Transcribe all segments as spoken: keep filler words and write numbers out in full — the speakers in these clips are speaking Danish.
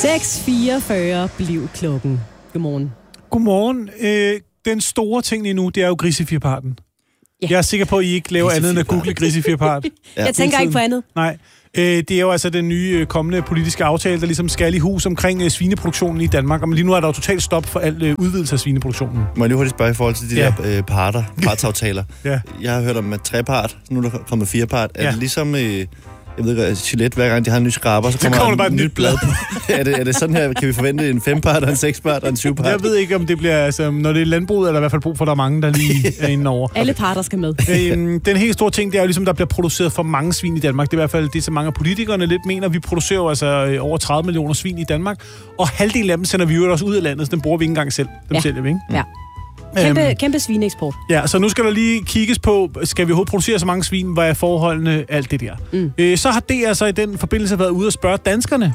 seks fireogfyrre blev klokken. Godmorgen. Godmorgen. Øh, den store ting lige nu, det er jo grisefjerparten. Ja. Jeg er sikker på, at I ikke laver andet end at google grisefjerpart. Ja. Jeg tænker ikke på andet. Nej. Øh, det er jo altså den nye kommende politiske aftale, der ligesom skal i hus omkring øh, svineproduktionen i Danmark. Og lige nu er der jo totalt stop for al øh, udvidelse af svineproduktionen. Må jeg lige hurtigt spørge i forhold til de ja. der øh, parter, partsaftaler. Ja. Jeg har hørt om at trepart, nu er der kommet firepart. Er ja. det ligesom... Øh, jeg ved ikke, Gillette, hver gang de har en ny skraber, så kommer, så kommer der bare et nyt blad. er, det, er det sådan her, kan vi forvente en fempart, en sekspart og en syvpart? Jeg ved ikke, om det bliver, altså, når det er landbruget, er der i hvert fald brug for, der er mange, der lige er inde over. Alle parter skal med. øhm, den helt store ting, det er jo ligesom, der bliver produceret for mange svin i Danmark. Det er i hvert fald det, som mange af politikerne lidt mener. Vi producerer jo altså over tredive millioner svin i Danmark, og halvdelen af dem sender vi jo også ud af landet, så den bruger vi ikke engang selv. Dem ja. sælger vi, ikke? Ja. Kæmpe, øhm, kæmpe svineeksport. Ja, så nu skal der lige kigges på, skal vi overhovedet producere så mange svin, hvad er forholdene, alt det der. Mm. Øh, så har D R så i den forbindelse været ude og spørge danskerne,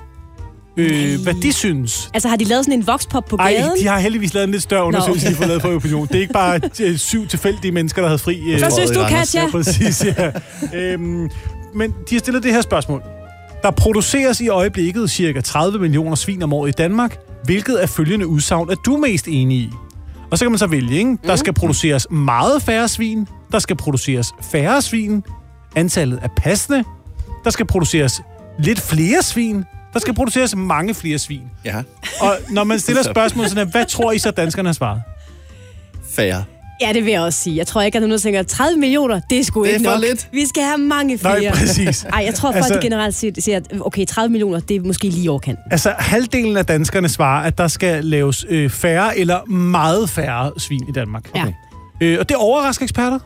øh, hvad de synes. Altså har de lavet sådan en voxpop på gaden? Ej, de har heldigvis lavet en lidt større undersøgelse, no, okay. de har lavet for Opinion. Det er ikke bare øh, syv tilfældige mennesker, der havde fri. Øh, hvad synes du, Katja? Ja, præcis, ja. øhm, men de har stillet det her spørgsmål. Der produceres i øjeblikket cirka tredive millioner svin om året i Danmark. Hvilket af følgende udsagn er du mest enig i? Og så kan man så vælge, ikke? Der skal produceres meget færre svin. Der skal produceres færre svin. Antallet er passende. Der skal produceres lidt flere svin. Der skal produceres mange flere svin. Ja. Og når man stiller spørgsmål sådan her, hvad tror I så danskerne har svaret? Færre. Ja, det vil jeg også sige. Jeg tror ikke, at nogen tænker, tredive millioner, det er sgu det er ikke nok. lidt. Vi skal have mange flere. Nej, præcis. Ej, jeg tror folk altså, generelt siger, at okay, tredive millioner, det er måske lige overkant. Altså, halvdelen af danskerne svarer, at der skal laves øh, færre eller meget færre svin i Danmark. Okay. Ja. Øh, og det overrasker eksperter.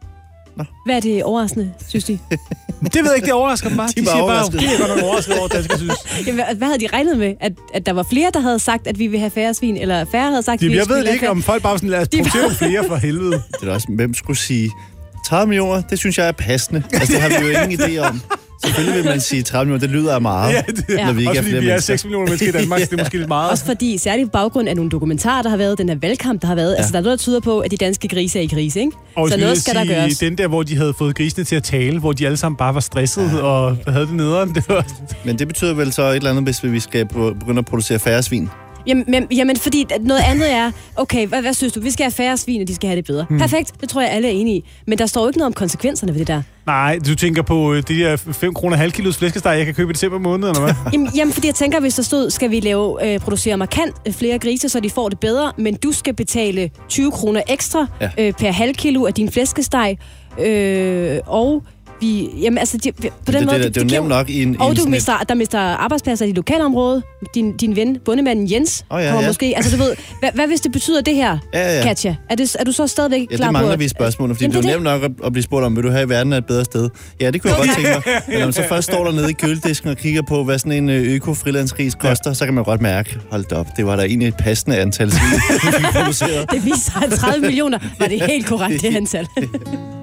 Nå. Hvad er det overraskende, synes de? Det ved jeg ikke, det overrasker dem bare. De, de siger bare, det er godt nok overrasket over, danskere synes. Jamen, hvad havde de regnet med? At, at der var flere, der havde sagt, at vi vil have færre svin? Eller færre havde sagt, at de, vi jeg ved ikke, færre. om folk bare sådan, lad os producere var... flere for helvede. Det er også, hvem skulle sige, tredive millioner, det synes jeg er passende. Altså, det har vi jo ingen idé om. Selvfølgelig vil man sige tredive millioner, det lyder af meget, ja, det, når vi ikke også er flere vi er seks millioner mennesker i Danmark, så det er måske lidt meget. Også fordi, særligt på baggrund af nogle dokumentarer, der har været, den her valgkamp, der har været, ja. Altså der er noget, der tyder på, at de danske grise er i krise, ikke? Og så noget skal der gøres. Den der, hvor de havde fået grisene til at tale, hvor de alle sammen bare var stressede ja. og havde det nederen. Det var... Men det betyder vel så et eller andet, hvis vi skal begynde at producere færre svin? Jamen, men, jamen, fordi noget andet er, okay, hvad, hvad synes du? Vi skal have færre svin, og de skal have det bedre. Hmm. Perfekt, det tror jeg, alle er enige i. Men der står jo ikke noget om konsekvenserne ved det der. Nej, du tænker på de der fem kroner halv kilos flæskesteg, jeg kan købe i december måned, eller hvad? jamen, jamen, fordi jeg tænker, hvis der stod, skal vi lave, øh, producere markant flere grise, så de får det bedre, men du skal betale tyve kroner ekstra ja. øh, per halv kilo af din flæskesteg, øh, og... Vi, jamen, altså, de, på den det, måde... Det, det, det er jo nemt nok i en... Og i du en mister, der mister arbejdspladser i lokalområdet. Din, din ven, bondemanden Jens, oh, ja, kommer ja. måske... Altså, du ved, hvad, hvad hvis det betyder det her, ja, ja. Katja? Er, det, er du så stadigvæk ja, klar på... Ja, det mangler at, vi i spørgsmålet, fordi jamen, det er det nemt nok at, at blive spurgt om, vil du have i verden er et bedre sted? Ja, det kunne jeg godt tænke mig. Men når man så først står der nede i køledisken og kigger på, hvad sådan en øko-frilandsris koster, ja. Så kan man godt mærke, hold op, det var der egentlig et passende antal svin, vi producerede. Det viser sig, at tredive millioner var det helt korrekt, det antal.